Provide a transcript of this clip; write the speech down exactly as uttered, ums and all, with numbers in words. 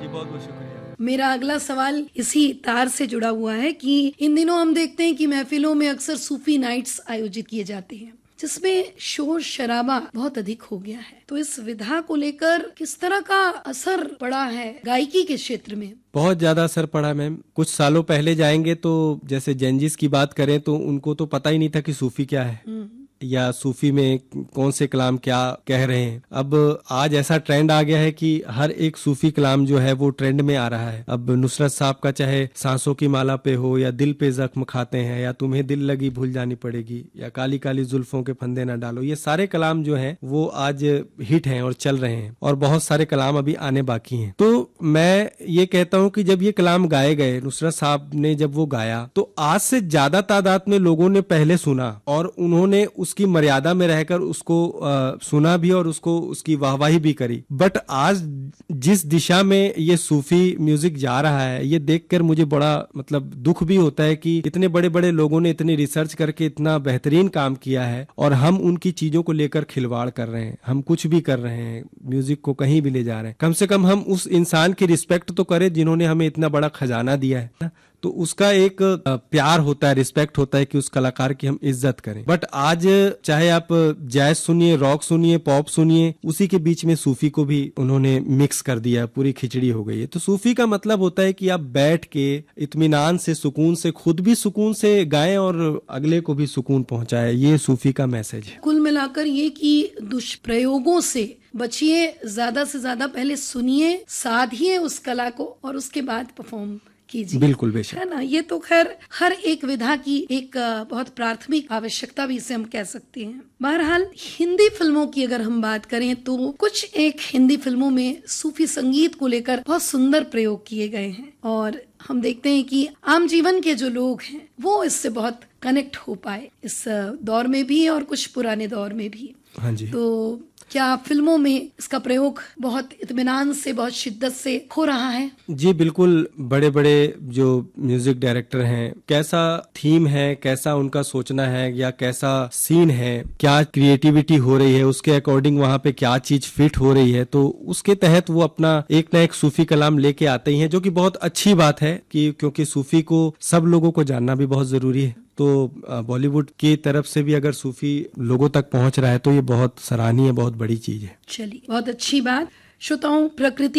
जी बहुत बहुत शुक्रिया। मेरा अगला सवाल इसी तार से जुड़ा हुआ है कि इन दिनों हम देखते हैं कि महफिलों में अक्सर सूफी नाइट्स आयोजित किए जाते हैं जिसमें शोर शराबा बहुत अधिक हो गया है। तो इस विधा को लेकर किस तरह का असर पड़ा है गायकी के क्षेत्र में? बहुत ज्यादा असर पड़ा मैम। कुछ सालों पहले जाएंगे तो जैसे जेंजिस की बात करें तो उनको तो पता ही नहीं था कि सूफी क्या है या सूफी में कौन से कलाम क्या कह रहे हैं। अब आज ऐसा ट्रेंड आ गया है कि हर एक सूफी कलाम जो है वो ट्रेंड में आ रहा है। अब नुसरत साहब का चाहे सांसों की माला पे हो या दिल पे जख्म खाते हैं या तुम्हें दिल लगी भूल जानी पड़ेगी या काली काली जुल्फों के फंदे ना डालो, ये सारे कलाम जो हैं वो आज हिट हैं और चल रहे हैं और बहुत सारे कलाम अभी आने बाकी हैं। तो मैं ये कहता हूँ कि जब ये कलाम गाए गए, नुसरत साहब ने जब वो गाया तो आज से ज्यादा तादाद में लोगों ने पहले सुना और उन्होंने उसकी मर्यादा में रहकर उसको आ, सुना भी और उसको उसकी वाहवाही भी करी। बट आज जिस दिशा में ये सूफी म्यूजिक जा रहा है ये देखकर मुझे बड़ा मतलब दुख भी होता है कि इतने बड़े बड़े लोगों ने इतनी रिसर्च करके इतना बेहतरीन काम किया है और हम उनकी चीजों को लेकर खिलवाड़ कर रहे हैं, हम कुछ भी कर रहे हैं, म्यूजिक को कहीं भी ले जा रहे हैं। कम से कम हम उस इंसान की रिस्पेक्ट तो करें जिन्होंने हमें इतना बड़ा खजाना दिया है ना, तो उसका एक प्यार होता है, रिस्पेक्ट होता है कि उस कलाकार की हम इज्जत करें। बट आज चाहे आप जैज सुनिए, रॉक सुनिए, पॉप सुनिए, उसी के बीच में सूफी को भी उन्होंने मिक्स कर दिया, पूरी खिचड़ी हो गई है। तो सूफी का मतलब होता है कि आप बैठ के इत्मीनान से, सुकून से, खुद भी सुकून से गाएं और अगले को भी सुकून पहुंचाए, ये सूफी का मैसेज है। कुल मिलाकर ये कि दुष्प्रयोगों से बचिए, ज्यादा से ज्यादा पहले सुनिए, साधिए उस कला को और उसके बाद परफॉर्म कीजिए। बिल्कुल बेशक, है ना। ये तो खैर हर एक विधा की एक बहुत प्राथमिक आवश्यकता भी इसे हम कह सकते हैं। बहरहाल हिंदी फिल्मों की अगर हम बात करें तो कुछ एक हिंदी फिल्मों में सूफी संगीत को लेकर बहुत सुंदर प्रयोग किए गए हैं और हम देखते हैं कि आम जीवन के जो लोग हैं वो इससे बहुत कनेक्ट हो पाए इस दौर में भी और कुछ पुराने दौर में भी। हाँ जी। तो क्या फिल्मों में इसका प्रयोग बहुत इत्मीनान से, बहुत शिद्दत से हो रहा है? जी बिल्कुल। बड़े बड़े जो म्यूजिक डायरेक्टर हैं, कैसा थीम है, कैसा उनका सोचना है या कैसा सीन है, क्या क्रिएटिविटी हो रही है, उसके अकॉर्डिंग वहाँ पे क्या चीज फिट हो रही है, तो उसके तहत वो अपना एक ना एक सूफी कलाम लेके आते ही हैं, जो कि बहुत अच्छी बात है कि क्योंकि सूफी को सब लोगों को जानना भी बहुत जरूरी है। तो बॉलीवुड की तरफ से भी अगर सूफी लोगों तक पहुंच रहा है तो ये बहुत सराहनीय, बहुत बड़ी चीज है। चलिए, बहुत अच्छी बात। श्रोताओं, प्रकृति